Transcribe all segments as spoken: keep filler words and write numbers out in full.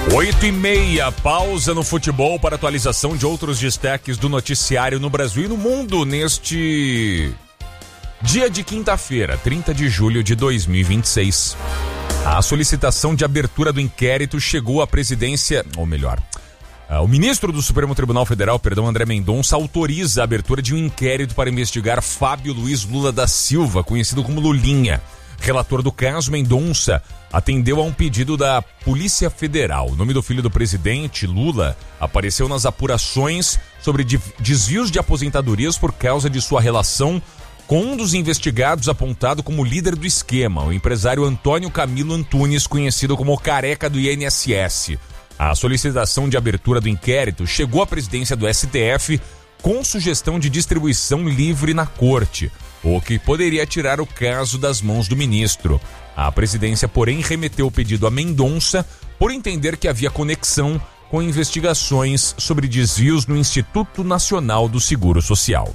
Oito e meia, pausa no futebol para atualização de outros destaques do noticiário no Brasil e no mundo neste dia de quinta-feira, trinta de julho de dois mil e vinte e seis. A solicitação de abertura do inquérito chegou à presidência, ou melhor, o ministro do Supremo Tribunal Federal, perdão, André Mendonça, autoriza a abertura de um inquérito para investigar Fábio Luiz Lula da Silva, conhecido como Lulinha. Relator do caso, Mendonça atendeu a um pedido da Polícia Federal. O nome do filho do presidente, Lula, apareceu nas apurações sobre desvios de aposentadorias por causa de sua relação com um dos investigados apontado como líder do esquema, o empresário Antônio Camilo Antunes, conhecido como o Careca do I N S S. A solicitação de abertura do inquérito chegou à presidência do S T F com sugestão de distribuição livre na corte, o que poderia tirar o caso das mãos do ministro. A presidência, porém, remeteu o pedido a Mendonça por entender que havia conexão com investigações sobre desvios no Instituto Nacional do Seguro Social.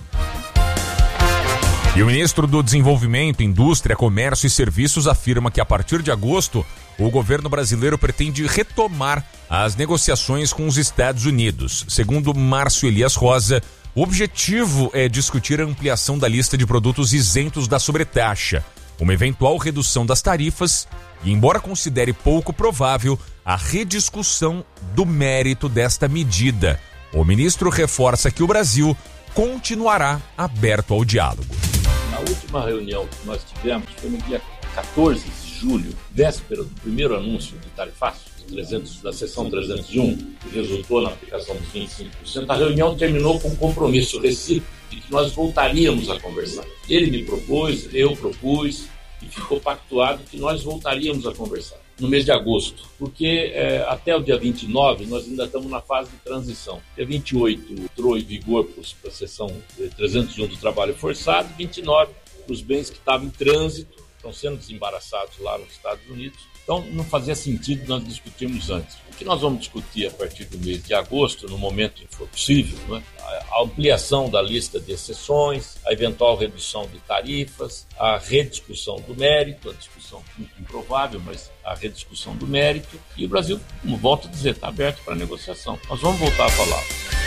E o ministro do Desenvolvimento, Indústria, Comércio e Serviços afirma que a partir de agosto o governo brasileiro pretende retomar as negociações com os Estados Unidos. Segundo Márcio Elias Rosa, o objetivo é discutir a ampliação da lista de produtos isentos da sobretaxa, uma eventual redução das tarifas e, embora considere pouco provável, a rediscussão do mérito desta medida. O ministro reforça que o Brasil continuará aberto ao diálogo. Na última reunião que nós tivemos foi no dia quatorze de julho, véspera do primeiro anúncio de tarifaço trezentos, da seção trezentos e um, que resultou na aplicação dos vinte e cinco por cento. A reunião terminou com um compromisso recíproco de que nós voltaríamos a conversar. Ele me propôs, eu propus, e ficou pactuado que nós voltaríamos a conversar no mês de agosto, porque é, até o dia vinte e nove nós ainda estamos na fase de transição. Dia vinte e oito entrou em vigor para a seção trezentos e um do trabalho forçado, vinte e nove para os bens que estavam em trânsito, estão sendo desembaraçados lá nos Estados Unidos. Então, não fazia sentido nós discutirmos antes. O que nós vamos discutir a partir do mês de agosto, no momento que for possível, né? A ampliação da lista de exceções, a eventual redução de tarifas, a rediscussão do mérito, a discussão muito improvável, mas a rediscussão do mérito. E o Brasil, como volto a dizer, está aberto para negociação. Nós vamos voltar a falar.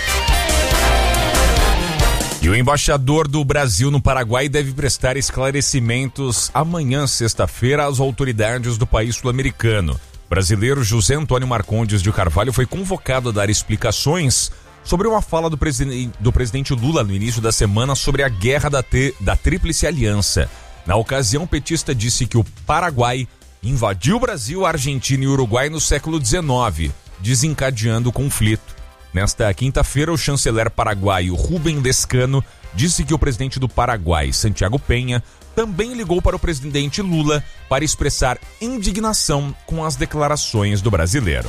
E o embaixador do Brasil no Paraguai deve prestar esclarecimentos amanhã, sexta-feira, às autoridades do país sul-americano. O brasileiro José Antônio Marcondes de Carvalho foi convocado a dar explicações sobre uma fala do, presiden- do presidente Lula no início da semana sobre a guerra da, te- da Tríplice Aliança. Na ocasião, o petista disse que o Paraguai invadiu o Brasil, a Argentina e o Uruguai no século dezenove, desencadeando o conflito. Nesta quinta-feira, o chanceler paraguaio Rubem Lescano disse que o presidente do Paraguai, Santiago Penha, também ligou para o presidente Lula para expressar indignação com as declarações do brasileiro.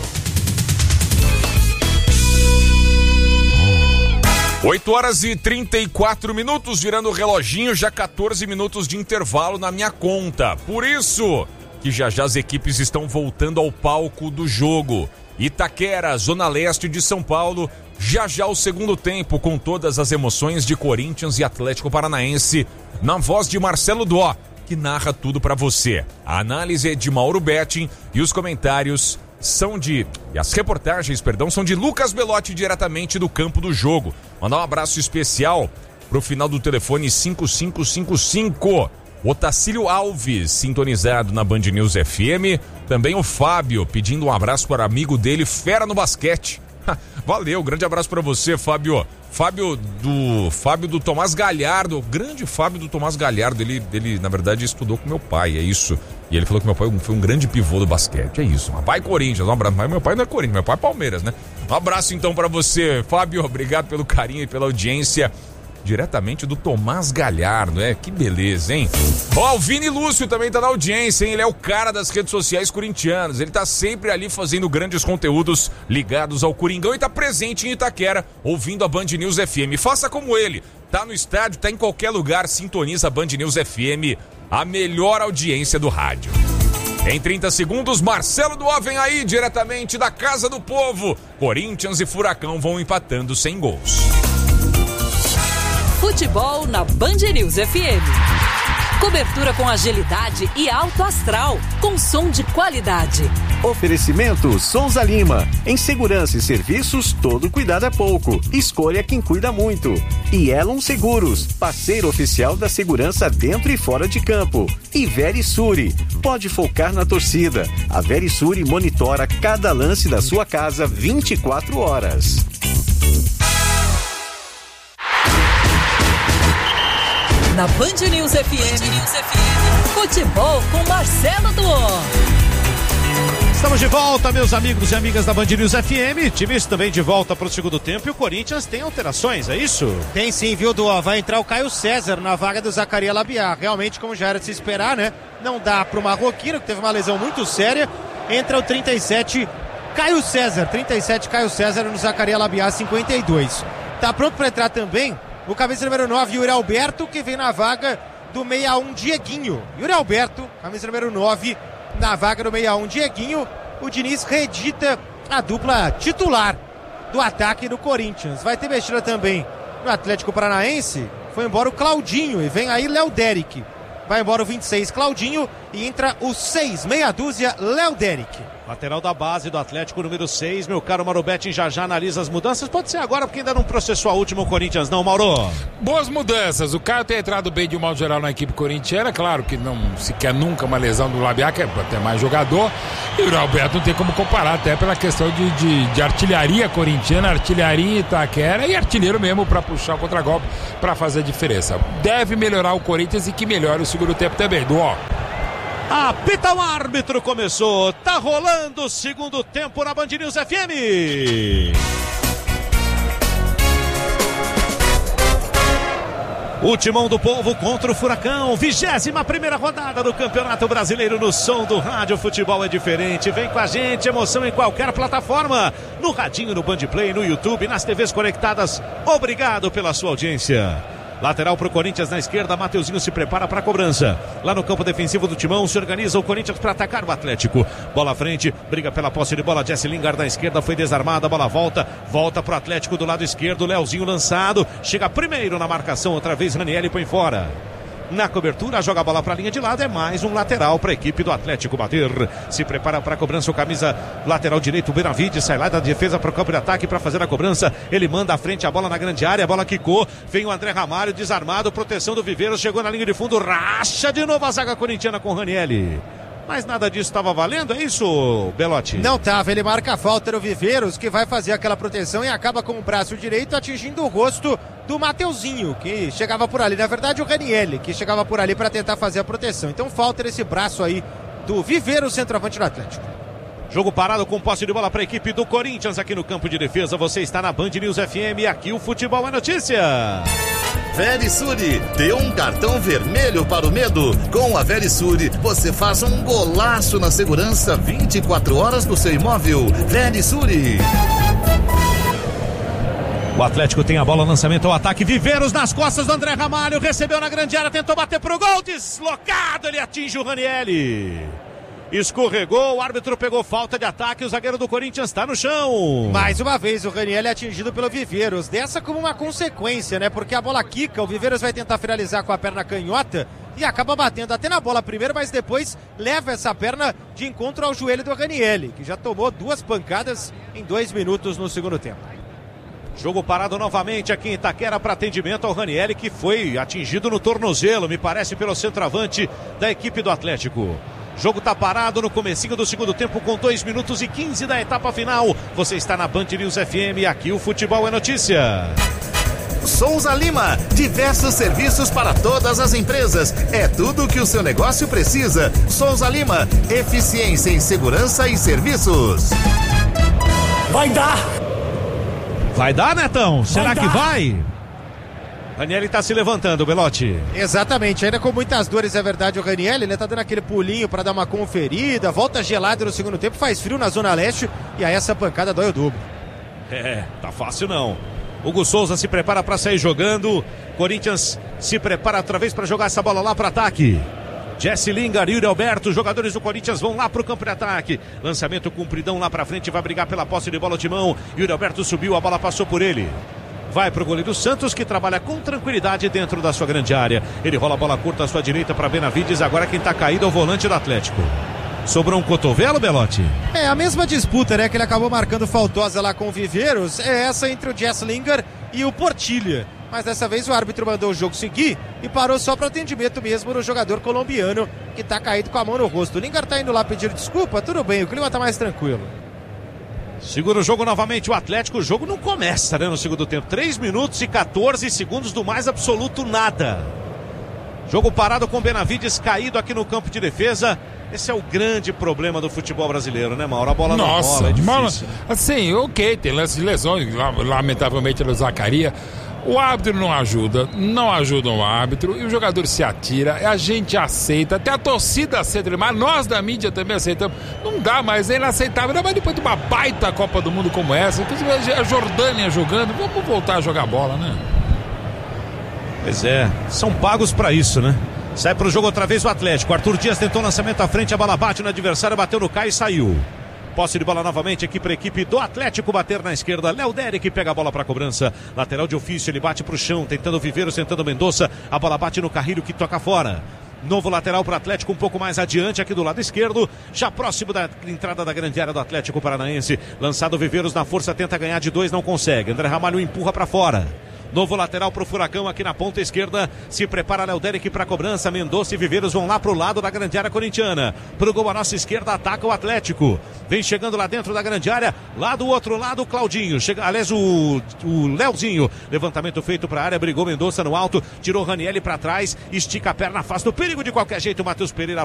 oito horas e trinta e quatro minutos, virando o reloginho, já quatorze minutos de intervalo na minha conta. Por isso que já já as equipes estão voltando ao palco do jogo. Itaquera, Zona Leste de São Paulo, já já o segundo tempo com todas as emoções de Corinthians e Atlético Paranaense, na voz de Marcelo Dó, que narra tudo pra você. A análise é de Mauro Betting e os comentários são de... e as reportagens, perdão, são de Lucas Belotti, diretamente do campo do jogo. Mandar um abraço especial pro final do telefone cinco cinco cinco cinco. Otacílio Alves, sintonizado na Band News F M. Também o Fábio, pedindo um abraço para amigo dele, fera no basquete. Valeu, grande abraço para você, Fábio. Fábio do Fábio do Tomás Galhardo, grande Fábio do Tomás Galhardo. Ele, ele, na verdade, estudou com meu pai, é isso. E ele falou que meu pai foi um grande pivô do basquete, é isso. Vai Corinthians, um abraço. Mas meu pai não é Corinthians, meu pai é Palmeiras, né? Um abraço então para você, Fábio. Obrigado pelo carinho e pela audiência. Diretamente do Tomás Galhardo, é, que beleza, hein? Ó, oh, o Vini Lúcio também tá na audiência, hein? Ele é o cara das redes sociais corintianas, ele tá sempre ali fazendo grandes conteúdos ligados ao Coringão e tá presente em Itaquera, ouvindo a Band News F M. Faça como ele, tá no estádio, tá em qualquer lugar, sintoniza a Band News F M, a melhor audiência do rádio. Em trinta segundos, Marcelo Dó vem aí, diretamente da Casa do Povo. Corinthians e Furacão vão empatando sem gols. Futebol na Band News F M. Cobertura com agilidade e alto astral, com som de qualidade. Oferecimento Souza Lima. Em segurança e serviços, todo cuidado é pouco. Escolha quem cuida muito. E Elon Seguros, parceiro oficial da segurança dentro e fora de campo. E Verisure, pode focar na torcida. A Verisure monitora cada lance da sua casa vinte e quatro horas. Na Band News F M, futebol com Marcelo Duó. Estamos de volta, meus amigos e amigas da Band News F M. Times também de volta para o segundo tempo e o Corinthians tem alterações, é isso? Tem sim, viu, Duó? Vai entrar o Caio César na vaga do Zacarias Labiar. Realmente, como já era de se esperar, né? Não dá para o marroquino, que teve uma lesão muito séria. Entra o trinta e sete, Caio César. trinta e sete, Caio César no Zacarias Labiar, cinquenta e dois. Tá pronto para entrar também o camisa número nove, Yuri Alberto, que vem na vaga do sessenta e um, Dieguinho. Yuri Alberto, camisa número nove, na vaga do sessenta e um, Dieguinho. O Diniz reedita a dupla titular do ataque do Corinthians. Vai ter mexida também no Atlético Paranaense. Foi embora o Claudinho e vem aí Léo Derek. Vai embora o vinte e seis, Claudinho, e entra o seis, meia dúzia, Léo Derek. Lateral da base do Atlético, número seis, meu caro Mauro Betting, já já analisa as mudanças. Pode ser agora, porque ainda não processou a última o Corinthians, não, Mauro? Boas mudanças. O Caio tem entrado bem de um modo geral na equipe corintiana. Claro que não se quer nunca uma lesão do Labiar, que é até mais jogador. E o Alberto não tem como comparar, até pela questão de, de, de artilharia corintiana, artilharia em Itaquera e artilheiro mesmo para puxar o contragolpe, para fazer a diferença. Deve melhorar o Corinthians e que melhore o segundo tempo também, do ó. Apita o árbitro, começou, tá rolando o segundo tempo na Band News F M. O Timão do Povo contra o Furacão, vigésima primeira rodada do Campeonato Brasileiro no som do rádio. Futebol é diferente, vem com a gente, emoção em qualquer plataforma, no radinho, no Bandplay, no YouTube, nas T Vs conectadas. Obrigado pela sua audiência. Lateral para o Corinthians na esquerda, Mateuzinho se prepara para a cobrança. Lá no campo defensivo do Timão, se organiza o Corinthians para atacar o Atlético. Bola à frente, briga pela posse de bola, Jesse Lingard na esquerda, foi desarmada, a bola volta, volta para o Atlético do lado esquerdo, Leozinho lançado, chega primeiro na marcação, outra vez Ranieri põe fora. Na cobertura, joga a bola para a linha de lado, é mais um lateral para a equipe do Atlético bater. Se prepara para a cobrança o camisa lateral direito, Benavides, sai lá da defesa para o campo de ataque para fazer a cobrança. Ele manda à frente a bola na grande área, a bola quicou, vem o André Ramalho desarmado, proteção do Viveiros, chegou na linha de fundo, racha de novo a zaga corintiana com Ranieri. Mas nada disso estava valendo, é isso, Belotti? Não estava, ele marca a falta no Viveiros, que vai fazer aquela proteção e acaba com o braço direito atingindo o rosto do Mateuzinho, que chegava por ali. Na verdade, o Ranieri, que chegava por ali para tentar fazer a proteção. Então falta nesse braço aí do Viveiros, centroavante do Atlético. Jogo parado com posse de bola para a equipe do Corinthians aqui no campo de defesa. Você está na Band News F M e aqui o Futebol é Notícia. Verisure, dê um cartão vermelho para o medo. Com a Verisure, você faz um golaço na segurança vinte e quatro horas do seu imóvel. Verisure. O Atlético tem a bola, lançamento ao ataque, Viveiros nas costas do André Ramalho, recebeu na grande área, tentou bater pro gol, deslocado, ele atinge o Ranieri. Escorregou, o árbitro pegou falta de ataque, o zagueiro do Corinthians está no chão. Mais uma vez o Ranieri é atingido pelo Viveiros, dessa como uma consequência, né? Porque a bola quica, o Viveiros vai tentar finalizar com a perna canhota e acaba batendo até na bola primeiro, mas depois leva essa perna de encontro ao joelho do Ranieri, que já tomou duas pancadas em dois minutos no segundo tempo. Jogo parado novamente aqui em Itaquera para atendimento ao Ranieri, que foi atingido no tornozelo, me parece, pelo centroavante da equipe do Atlético. Jogo tá parado no comecinho do segundo tempo com dois minutos e quinze da etapa final. Você está na Band News F M e aqui o Futebol é Notícia. Souza Lima, diversos serviços para todas as empresas. É tudo o que o seu negócio precisa. Souza Lima, eficiência em segurança e serviços. Vai dar! Vai dar, Netão? Vai Será dar. que vai? Ranieri está se levantando, Belotti. Exatamente, ainda com muitas dores, é verdade, o Ranieri, ele tá dando aquele pulinho para dar uma conferida, volta gelado no segundo tempo, faz frio na Zona Leste e aí essa pancada dói o dobro. É, tá fácil não. Hugo Souza se prepara para sair jogando, Corinthians se prepara outra vez para jogar essa bola lá para ataque. Jesse Lingard, Yuri Alberto, jogadores do Corinthians vão lá pro campo de ataque. Lançamento compridão lá pra frente, vai brigar pela posse de bola o Timão. Yuri Alberto subiu, a bola passou por ele. Vai pro goleiro Santos, que trabalha com tranquilidade dentro da sua grande área. Ele rola a bola curta à sua direita para Benavides. Agora quem tá caído é o volante do Atlético. Sobrou um cotovelo, Belotti? É, a mesma disputa, né, que ele acabou marcando faltosa lá com o Viveiros, é essa entre o Jesslinger e o Portilha. Mas dessa vez o árbitro mandou o jogo seguir e parou só para atendimento mesmo no jogador colombiano que tá caído com a mão no rosto. O Lingard tá indo lá pedir desculpa, tudo bem, o clima tá mais tranquilo. Segura o jogo novamente, o Atlético, o jogo não começa, né, no segundo tempo. três minutos e quatorze segundos do mais absoluto nada. Jogo parado com o Benavides caído aqui no campo de defesa. Esse é o grande problema do futebol brasileiro, né, Mauro? A bola não rola, é difícil. Assim, ok, tem lance de lesões, lamentavelmente do Zaccaria. O árbitro não ajuda, não ajuda o árbitro e o jogador se atira, a gente aceita, até a torcida aceita, mas nós da mídia também aceitamos. Não dá mais, é inaceitável. Não, mas depois de uma baita Copa do Mundo como essa, a Jordânia jogando, vamos voltar a jogar bola, né? Pois é, são pagos pra isso, né? Sai pro jogo outra vez o Atlético. Arthur Dias tentou o lançamento à frente, a bola bate no adversário, bateu no Caio e saiu. Posse de bola novamente aqui para a equipe do Atlético bater na esquerda. Léo Derek pega a bola para a cobrança. Lateral de ofício, ele bate para o chão, tentando Viveiros, tentando Mendonça. A bola bate no Carrilho que toca fora. Novo lateral para o Atlético, um pouco mais adiante aqui do lado esquerdo, já próximo da entrada da grande área do Atlético Paranaense. Lançado Viveiros na força, tenta ganhar de dois, não consegue. André Ramalho empurra para fora. Novo lateral pro Furacão aqui na ponta esquerda. Se prepara Léo Derek para cobrança. Mendonça e Viveiros vão lá pro lado da grande área corintiana. Pro gol à nossa esquerda, ataca o Atlético. Vem chegando lá dentro da grande área. Lá do outro lado, o Claudinho. Chega, aliás, o, o Léozinho. Levantamento feito pra área. Brigou Mendonça no alto. Tirou Ranielli para trás. Estica a perna, afasta o perigo de qualquer jeito. Matheus Pereira